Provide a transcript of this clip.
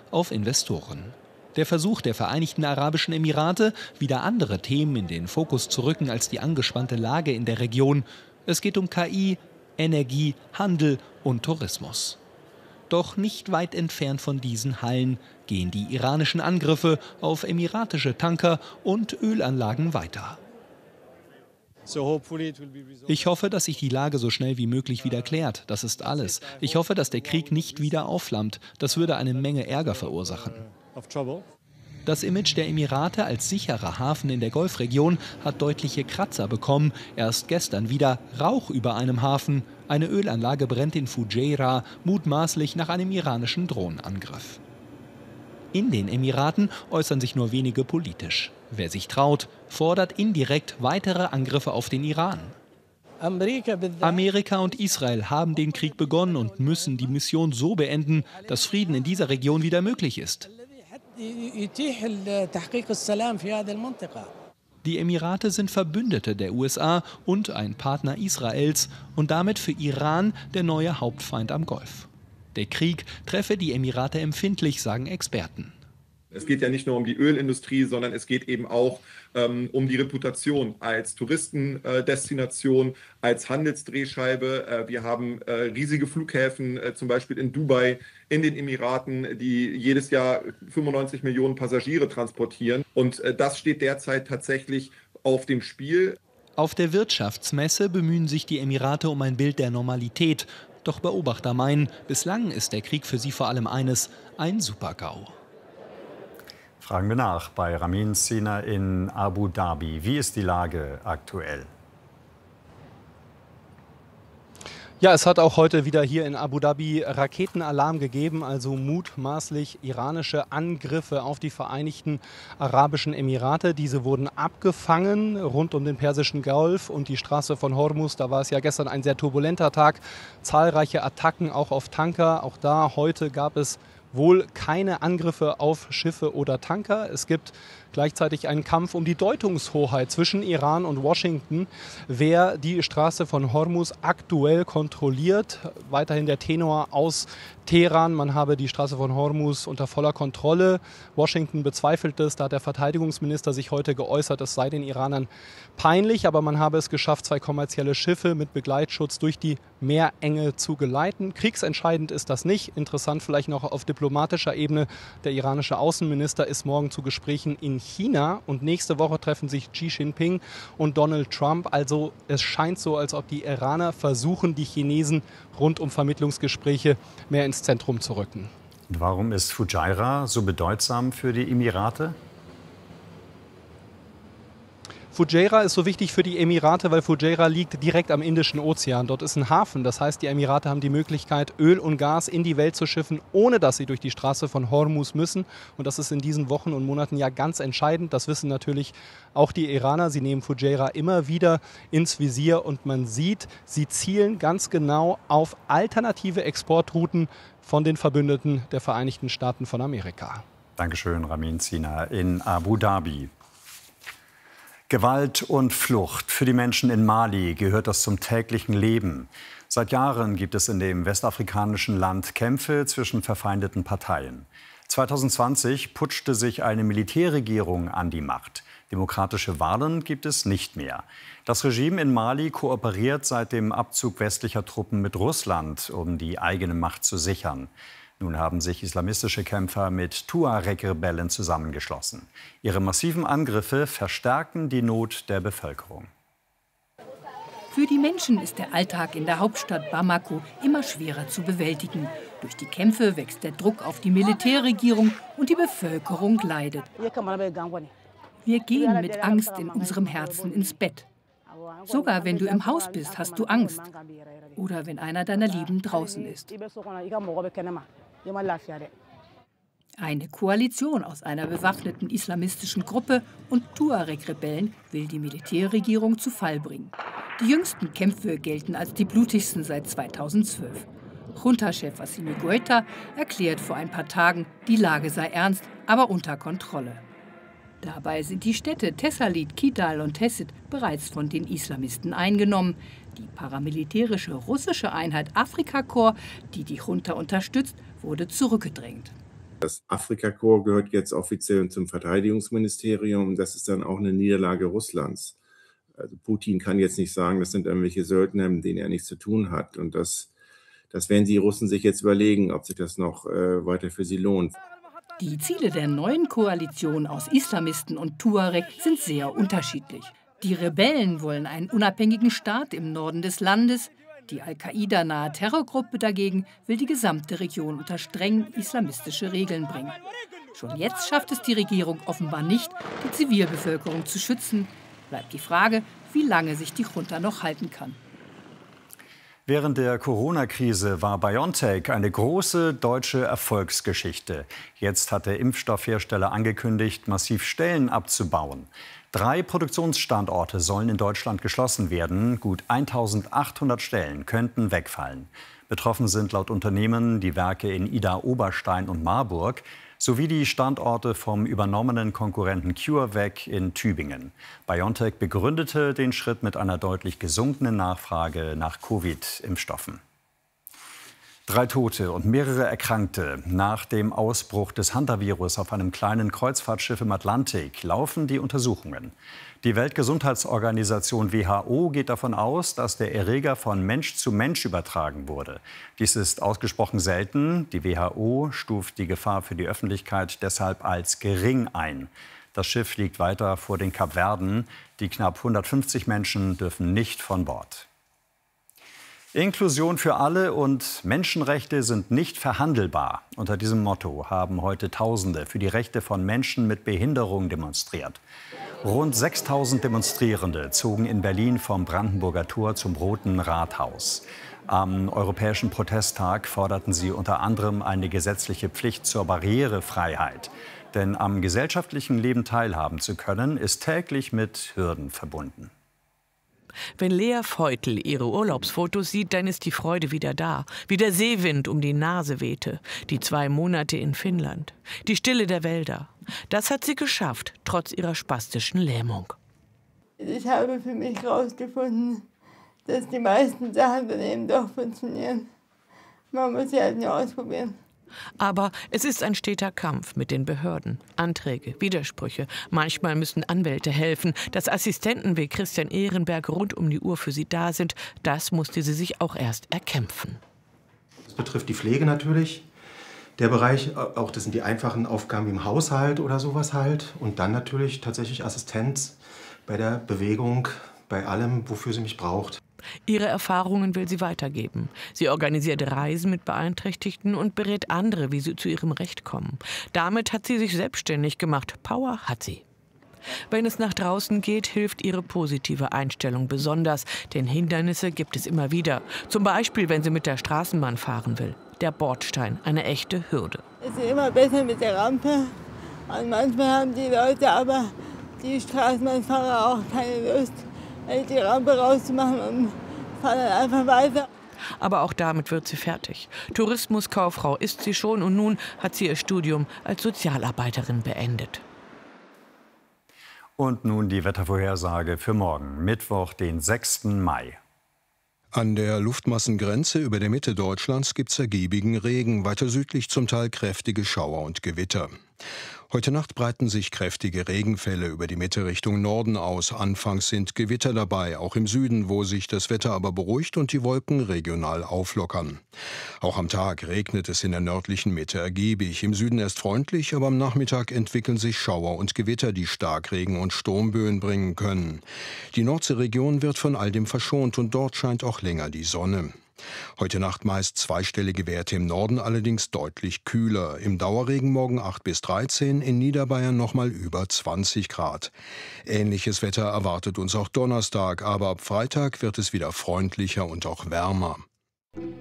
auf Investoren. Der Versuch der Vereinigten Arabischen Emirate, wieder andere Themen in den Fokus zu rücken als die angespannte Lage in der Region. Es geht um KI, Energie, Handel und Tourismus. Doch nicht weit entfernt von diesen Hallen gehen die iranischen Angriffe auf emiratische Tanker und Ölanlagen weiter. Ich hoffe, dass sich die Lage so schnell wie möglich wieder klärt. Das ist alles. Ich hoffe, dass der Krieg nicht wieder aufflammt. Das würde eine Menge Ärger verursachen. Das Image der Emirate als sicherer Hafen in der Golfregion hat deutliche Kratzer bekommen. Erst gestern wieder Rauch über einem Hafen. Eine Ölanlage brennt in Fujairah, mutmaßlich nach einem iranischen Drohnenangriff. In den Emiraten äußern sich nur wenige politisch. Wer sich traut, fordert indirekt weitere Angriffe auf den Iran. Amerika und Israel haben den Krieg begonnen und müssen die Mission so beenden, dass Frieden in dieser Region wieder möglich ist. Die Emirate sind Verbündete der USA und ein Partner Israels und damit für Iran der neue Hauptfeind am Golf. Der Krieg treffe die Emirate empfindlich, sagen Experten. Es geht ja nicht nur um die Ölindustrie, sondern es geht eben auch um die Reputation als Touristendestination, als Handelsdrehscheibe. Wir haben riesige Flughäfen, zum Beispiel in Dubai, in den Emiraten, die jedes Jahr 95 Millionen Passagiere transportieren. Und das steht derzeit tatsächlich auf dem Spiel. Auf der Wirtschaftsmesse bemühen sich die Emirate um ein Bild der Normalität. Doch Beobachter meinen, bislang ist der Krieg für sie vor allem eines, ein Super-GAU. Fragen wir nach bei Ramin Sina in Abu Dhabi. Wie ist die Lage aktuell? Ja, es hat auch heute wieder hier in Abu Dhabi Raketenalarm gegeben, also mutmaßlich iranische Angriffe auf die Vereinigten Arabischen Emirate. Diese wurden abgefangen rund um den Persischen Golf und die Straße von Hormuz. Da war es ja gestern ein sehr turbulenter Tag. Zahlreiche Attacken auch auf Tanker. Auch da heute gab es wohl keine Angriffe auf Schiffe oder Tanker. Es gibt gleichzeitig einen Kampf um die Deutungshoheit zwischen Iran und Washington, wer die Straße von Hormuz aktuell kontrolliert. Weiterhin der Tenor aus Teheran, man habe die Straße von Hormuz unter voller Kontrolle. Washington bezweifelt es, da hat der Verteidigungsminister sich heute geäußert, es sei den Iranern peinlich, aber man habe es geschafft, 2 kommerzielle Schiffe mit Begleitschutz durch die Meerenge zu geleiten. Kriegsentscheidend ist das nicht. Interessant vielleicht noch auf diplomatischer Ebene. Der iranische Außenminister ist morgen zu Gesprächen in China und nächste Woche treffen sich Xi Jinping und Donald Trump. Also es scheint so, als ob die Iraner versuchen, die Chinesen rund um Vermittlungsgespräche mehr ins Zentrum zu rücken. Und warum ist Fujairah so bedeutsam für die Emirate? Fujairah ist so wichtig für die Emirate, weil Fujairah liegt direkt am Indischen Ozean. Dort ist ein Hafen. Das heißt, die Emirate haben die Möglichkeit, Öl und Gas in die Welt zu schiffen, ohne dass sie durch die Straße von Hormuz müssen. Und das ist in diesen Wochen und Monaten ja ganz entscheidend. Das wissen natürlich auch die Iraner. Sie nehmen Fujairah immer wieder ins Visier und man sieht, sie zielen ganz genau auf alternative Exportrouten von den Verbündeten der Vereinigten Staaten von Amerika. Dankeschön, Ramin Sina in Abu Dhabi. Gewalt und Flucht. Für die Menschen in Mali gehört das zum täglichen Leben. Seit Jahren gibt es in dem westafrikanischen Land Kämpfe zwischen verfeindeten Parteien. 2020 putschte sich eine Militärregierung an die Macht. Demokratische Wahlen gibt es nicht mehr. Das Regime in Mali kooperiert seit dem Abzug westlicher Truppen mit Russland, um die eigene Macht zu sichern. Nun haben sich islamistische Kämpfer mit Tuareg-Rebellen zusammengeschlossen. Ihre massiven Angriffe verstärken die Not der Bevölkerung. Für die Menschen ist der Alltag in der Hauptstadt Bamako immer schwerer zu bewältigen. Durch die Kämpfe wächst der Druck auf die Militärregierung und die Bevölkerung leidet. Wir gehen mit Angst in unserem Herzen ins Bett. Sogar wenn du im Haus bist, hast du Angst. Oder wenn einer deiner Lieben draußen ist. Eine Koalition aus einer bewaffneten islamistischen Gruppe und Tuareg-Rebellen will die Militärregierung zu Fall bringen. Die jüngsten Kämpfe gelten als die blutigsten seit 2012. Junta-Chef Assimi Goïta erklärt vor ein paar Tagen, die Lage sei ernst, aber unter Kontrolle. Dabei sind die Städte Tessalit, Kidal und Tessit bereits von den Islamisten eingenommen. Die paramilitärische russische Einheit Afrika Korps, die die Junta unterstützt, wurde zurückgedrängt. Das Afrikakorps gehört jetzt offiziell zum Verteidigungsministerium. Das ist dann auch eine Niederlage Russlands. Also Putin kann jetzt nicht sagen, das sind irgendwelche Söldner, mit denen er nichts zu tun hat. Und das werden die Russen sich jetzt überlegen, ob sich das noch weiter für sie lohnt. Die Ziele der neuen Koalition aus Islamisten und Tuareg sind sehr unterschiedlich. Die Rebellen wollen einen unabhängigen Staat im Norden des Landes. Die Al-Qaida-nahe Terrorgruppe dagegen will die gesamte Region unter streng islamistische Regeln bringen. Schon jetzt schafft es die Regierung offenbar nicht, die Zivilbevölkerung zu schützen. Bleibt die Frage, wie lange sich die Junta noch halten kann. Während der Corona-Krise war BioNTech eine große deutsche Erfolgsgeschichte. Jetzt hat der Impfstoffhersteller angekündigt, massiv Stellen abzubauen. 3 Produktionsstandorte sollen in Deutschland geschlossen werden. Gut 1.800 Stellen könnten wegfallen. Betroffen sind laut Unternehmen die Werke in Idar-Oberstein und Marburg sowie die Standorte vom übernommenen Konkurrenten CureVac in Tübingen. BioNTech begründete den Schritt mit einer deutlich gesunkenen Nachfrage nach Covid-Impfstoffen. 3 Tote und mehrere Erkrankte. Nach dem Ausbruch des Hantavirus auf einem kleinen Kreuzfahrtschiff im Atlantik laufen die Untersuchungen. Die Weltgesundheitsorganisation WHO geht davon aus, dass der Erreger von Mensch zu Mensch übertragen wurde. Dies ist ausgesprochen selten. Die WHO stuft die Gefahr für die Öffentlichkeit deshalb als gering ein. Das Schiff liegt weiter vor den Kapverden. Die knapp 150 Menschen dürfen nicht von Bord. Inklusion für alle und Menschenrechte sind nicht verhandelbar. Unter diesem Motto haben heute Tausende für die Rechte von Menschen mit Behinderung demonstriert. Rund 6.000 Demonstrierende zogen in Berlin vom Brandenburger Tor zum Roten Rathaus. Am Europäischen Protesttag forderten sie unter anderem eine gesetzliche Pflicht zur Barrierefreiheit. Denn am gesellschaftlichen Leben teilhaben zu können, ist täglich mit Hürden verbunden. Wenn Lea Feutel ihre Urlaubsfotos sieht, dann ist die Freude wieder da. Wie der Seewind um die Nase wehte. Die 2 Monate in Finnland. Die Stille der Wälder. Das hat sie geschafft, trotz ihrer spastischen Lähmung. Ich habe für mich herausgefunden, dass die meisten Sachen dann eben doch funktionieren. Man muss sie halt nur ausprobieren. Aber es ist ein steter Kampf mit den Behörden. Anträge, Widersprüche. Manchmal müssen Anwälte helfen. Dass Assistenten wie Christian Ehrenberg rund um die Uhr für sie da sind, das musste sie sich auch erst erkämpfen. Das betrifft die Pflege natürlich. Der Bereich, auch das sind die einfachen Aufgaben im Haushalt oder sowas halt. Und dann natürlich tatsächlich Assistenz bei der Bewegung, bei allem, wofür sie mich braucht. Ihre Erfahrungen will sie weitergeben. Sie organisiert Reisen mit Beeinträchtigten und berät andere, wie sie zu ihrem Recht kommen. Damit hat sie sich selbstständig gemacht. Power hat sie. Wenn es nach draußen geht, hilft ihre positive Einstellung besonders. Denn Hindernisse gibt es immer wieder. Zum Beispiel, wenn sie mit der Straßenbahn fahren will. Der Bordstein, eine echte Hürde. Es ist immer besser mit der Rampe. Und manchmal haben die Leute aber, die Straßenbahnfahrer, auch keine Lust, die Rampe rauszumachen und fahren dann einfach weiter. Aber auch damit wird sie fertig. Tourismuskauffrau ist sie schon und nun hat sie ihr Studium als Sozialarbeiterin beendet. Und nun die Wettervorhersage für morgen, Mittwoch, den 6. Mai. An der Luftmassengrenze über der Mitte Deutschlands gibt es ergiebigen Regen, weiter südlich zum Teil kräftige Schauer und Gewitter. Heute Nacht breiten sich kräftige Regenfälle über die Mitte Richtung Norden aus. Anfangs sind Gewitter dabei, auch im Süden, wo sich das Wetter aber beruhigt und die Wolken regional auflockern. Auch am Tag regnet es in der nördlichen Mitte ergiebig. Im Süden erst freundlich, aber am Nachmittag entwickeln sich Schauer und Gewitter, die Starkregen und Sturmböen bringen können. Die Nordseeregion wird von all dem verschont und dort scheint auch länger die Sonne. Heute Nacht meist zweistellige Werte, im Norden allerdings deutlich kühler. Im Dauerregen morgen 8 bis 13, in Niederbayern nochmal über 20 Grad. Ähnliches Wetter erwartet uns auch Donnerstag, aber ab Freitag wird es wieder freundlicher und auch wärmer.